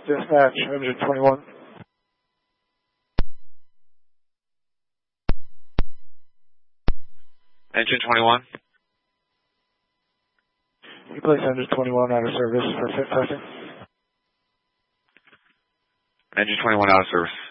Dispatch, engine 21. Engine 21. You place engine 21 out of service for fit testing. Engine 21 out of service.